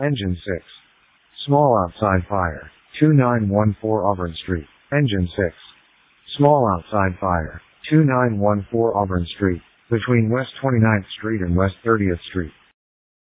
Engine 6. Small outside fire. 2914 Auburn Street. Engine 6. Small outside fire. 2914 Auburn Street, between West 29th Street and West 30th Street.